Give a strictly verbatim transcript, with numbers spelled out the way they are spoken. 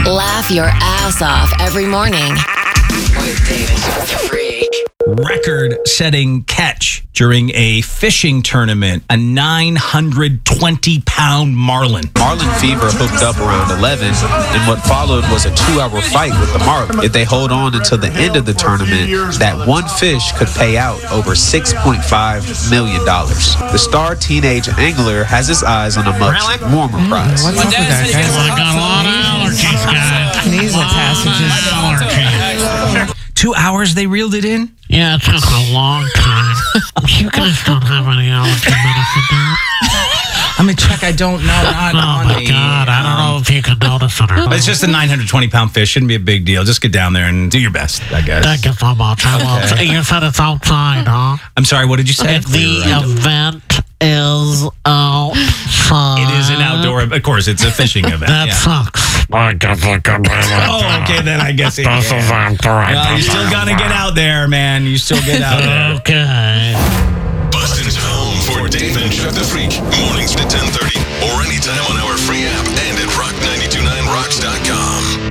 Laugh your ass off every morning with David Freak. Record-setting catch during a fishing tournament. A nine hundred twenty pound marlin. Marlin fever hooked up around eleven, and what followed was a two-hour fight with the marlin. If they hold on until the end of the tournament, that one fish could pay out over six point five million dollars. The star teenage angler has his eyes on a much warmer prize. What's up with that, guys? I got a lot of allergies, guys. Nasal passages. Allergies. Two hours they reeled it in? Yeah, it took a long time. You guys don't have any allergy medicine, do you? I mean, Chuck, I don't know. Not Oh, on my the, God. I don't know if you can notice it or not. It's just a nine hundred twenty pound fish. Shouldn't be a big deal. Just get down there and do your best, I guess. Thank you so much. I will. Okay. You said it's outside, huh? I'm sorry, what did you say? If the event is outside. It is an outdoor, of course, it's a fishing event. That yeah. sucks. I guess I can do it. Oh, okay, then I guess it This is yeah. outdoor. Well, you still gotta get out there, man. You still get out there. Okay.